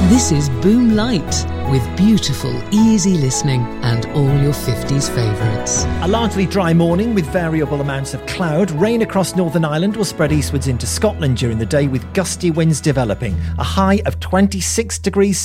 This is Boom Light, with beautiful, easy listening and all your 50s favourites. A largely dry morning with variable amounts of cloud. Rain across Northern Ireland will spread eastwards into Scotland during the day with gusty winds developing. A high of 26 degrees